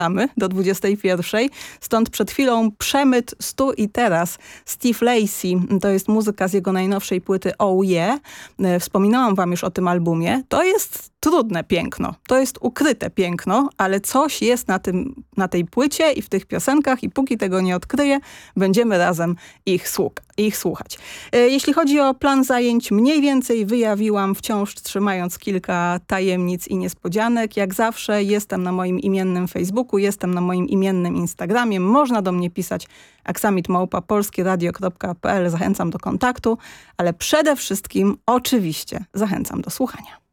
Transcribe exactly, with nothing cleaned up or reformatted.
do dwudziestej pierwszej. Stąd przed chwilą przemyt stu i teraz. Steve Lacy, to jest muzyka z jego najnowszej płyty Oh Yeah. Wspominałam wam już o tym albumie. To jest trudne piękno. To jest ukryte piękno, ale coś jest na, tym, na tej płycie i w tych piosenkach i póki tego nie odkryję, będziemy razem ich, słuch ich słuchać. Jeśli chodzi o plan zajęć, mniej więcej wyjawiłam, wciąż trzymając kilka tajemnic i niespodzianek. Jak zawsze jestem na moim imiennym Facebooku, jestem na moim imiennym Instagramie. Można do mnie pisać aksamit małpa polskieradio kropka p l. Zachęcam do kontaktu, ale przede wszystkim oczywiście zachęcam do słuchania.